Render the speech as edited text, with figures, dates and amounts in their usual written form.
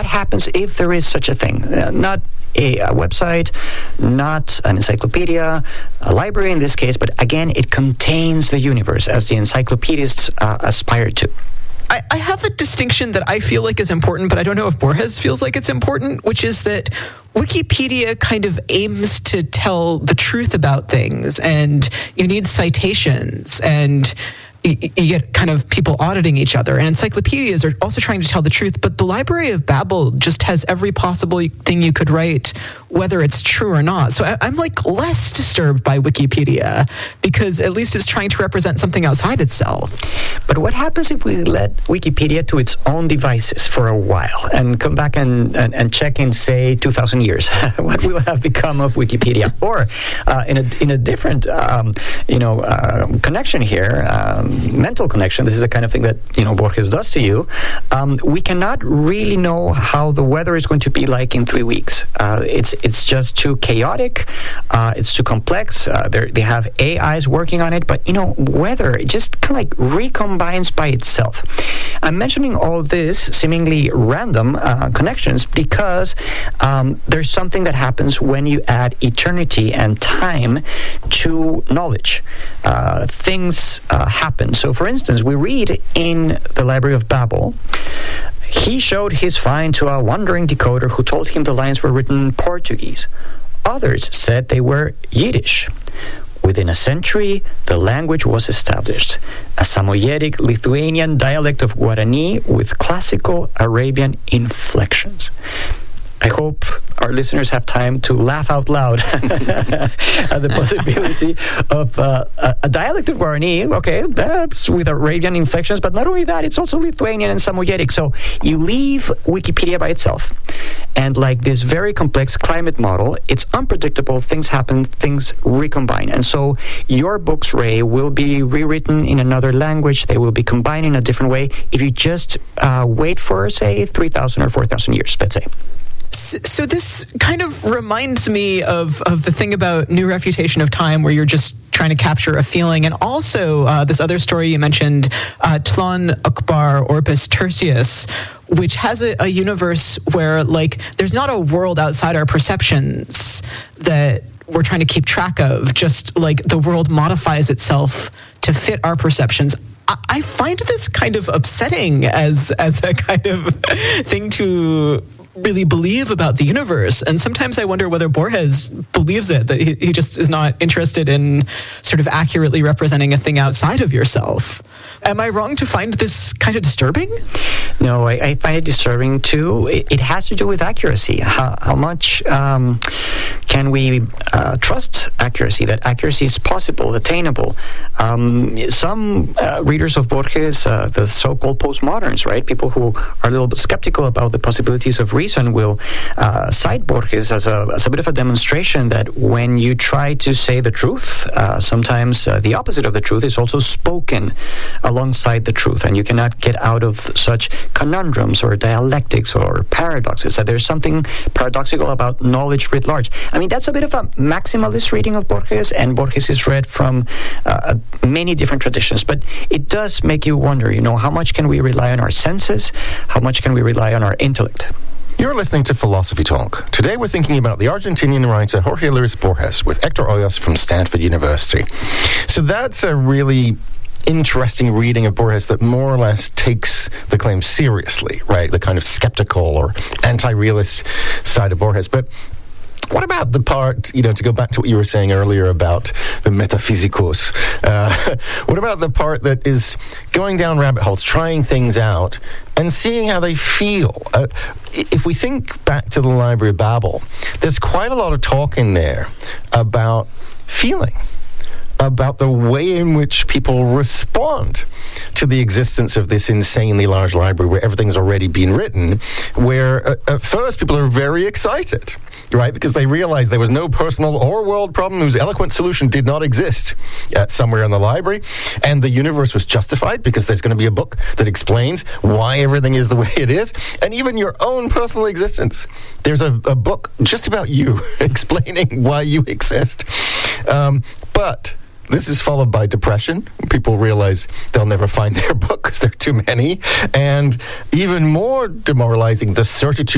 happens if there is such a thing? Not a website, not an encyclopedia, a library in this case, but again, it contains the universe as the encyclopedists aspire to. I have a distinction that I feel like is important, but I don't know if Borges feels like it's important, which is that Wikipedia kind of aims to tell the truth about things, and you need citations, and you get kind of people auditing each other, and encyclopedias are also trying to tell the truth, but the Library of Babel just has every possible thing you could write, whether it's true or not. So I'm like less disturbed by Wikipedia, because at least it's trying to represent something outside itself. But what happens if we let Wikipedia to its own devices for a while and come back and check in, say, 2,000 years? What will have become of Wikipedia? Or in a different connection here, mental connection, this is the kind of thing that Borges does to you. We cannot really know how the weather is going to be like in 3 weeks. It's just too chaotic. It's too complex. They have AIs working on it, but weather, it just kind of like recombines by itself. I'm mentioning all this seemingly random connections because there's something that happens when you add eternity and time to knowledge. Things happen. So, for instance, we read in the Library of Babel, he showed his find to a wandering decoder who told him the lines were written in Portuguese. Others said they were Yiddish. Within a century, the language was established, a Samoyedic Lithuanian dialect of Guarani with classical Arabian inflections. I hope our listeners have time to laugh out loud at the possibility of a dialect of Guarani. Okay, that's with Arabian inflections, but not only that, it's also Lithuanian and Samoyedic. So you leave Wikipedia by itself, and like this very complex climate model, it's unpredictable, things happen, things recombine. And so your books, Ray, will be rewritten in another language, they will be combined in a different way if you just wait for, say, 3,000 or 4,000 years, let's say. So this kind of reminds me of the thing about New Refutation of Time, where you're just trying to capture a feeling, and also this other story you mentioned, Tlon Akbar Orbis Tertius, which has a universe where there's not a world outside our perceptions that we're trying to keep track of, just like the world modifies itself to fit our perceptions. I find this kind of upsetting as a kind of thing to really believe about the universe. And sometimes I wonder whether Borges believes it, that he just is not interested in sort of accurately representing a thing outside of yourself. Am I wrong to find this kind of disturbing? No, I find it disturbing too. It has to do with accuracy. How much can we trust accuracy, that accuracy is possible, attainable? Some readers of Borges, the so-called postmoderns, right, people who are a little bit skeptical about the possibilities of reason, will cite Borges as a bit of a demonstration that when you try to say the truth, sometimes the opposite of the truth is also spoken alongside the truth, and you cannot get out of such conundrums or dialectics or paradoxes, that there's something paradoxical about knowledge writ large. I mean, that's a bit of a maximalist reading of Borges, and Borges is read from many different traditions, but it does make you wonder, how much can we rely on our senses? How much can we rely on our intellect? You're listening to Philosophy Talk. Today we're thinking about the Argentinian writer Jorge Luis Borges with Hector Hoyos from Stanford University. So that's a really interesting reading of Borges that more or less takes the claim seriously, right? The kind of skeptical or anti-realist side of Borges. But what about the part, to go back to what you were saying earlier about the metaphysicus, what about the part that is going down rabbit holes, trying things out, and seeing how they feel? If we think back to the Library of Babel, there's quite a lot of talk in there about feeling, about the way in which people respond to the existence of this insanely large library where everything's already been written, where at first people are very excited, right? Because they realize there was no personal or world problem whose eloquent solution did not exist somewhere in the library, and the universe was justified because there's going to be a book that explains why everything is the way it is, and even your own personal existence. There's a book just about you explaining why you exist. But this is followed by depression. People realize they'll never find their book because there are too many. And even more demoralizing, the certitude